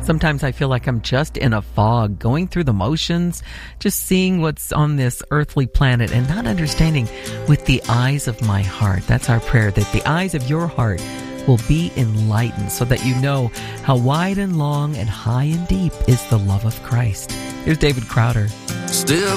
Sometimes I feel like I'm just in a fog, going through the motions, just seeing what's on this earthly planet and not understanding with the eyes of my heart. That's our prayer, that the eyes of your heart will be enlightened so that you know how wide and long and high and deep is the love of Christ. Here's David Crowder. Still